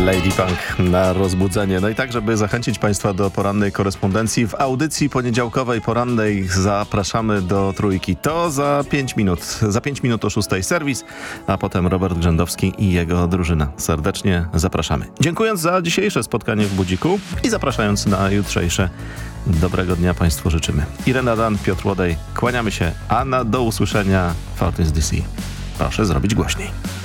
Lady Punk na rozbudzenie. No i tak, żeby zachęcić Państwa do porannej korespondencji, w audycji poniedziałkowej porannej zapraszamy do Trójki. To za 5 minut. Za 5 minut o 6 serwis, a potem Robert Grzędowski i jego drużyna. Serdecznie zapraszamy. Dziękując za dzisiejsze spotkanie w Budziku i zapraszając na jutrzejsze. Dobrego dnia Państwu życzymy. Irena Dan, Piotr Łodej, kłaniamy się. Anna, do usłyszenia w Fortis DC. Proszę zrobić głośniej.